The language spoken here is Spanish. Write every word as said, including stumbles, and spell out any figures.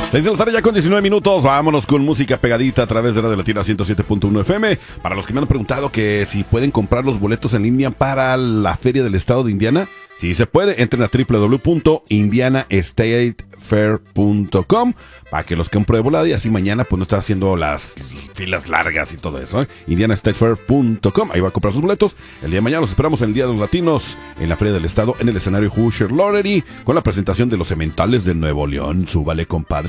seis de la tarde ya con diecinueve minutos, vámonos con música pegadita a través de Radio Latina ciento siete punto uno F M. Para los que me han preguntado que si pueden comprar los boletos en línea para la Feria del Estado de Indiana, sí se puede, entren a doble u doble u doble u punto indiana state fair punto com para que los compre de volada y así mañana pues no está haciendo las filas largas y todo eso, ¿eh? indiana state fair punto com, ahí va a comprar sus boletos. El día de mañana los esperamos en el Día de los Latinos en la Feria del Estado en el escenario Hoosier Lottery con la presentación de los Sementales de Nuevo León. Súbale, compadre.